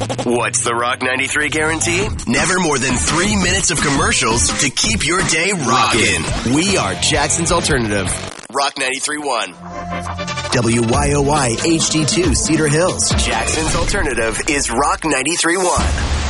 What's the Rock 93 guarantee? Never more than 3 minutes of commercials to keep your day rocking. We are Jackson's Alternative. Rock 93.1. WYOY HD2 Cedar Hills. Jackson's Alternative is Rock 93.1.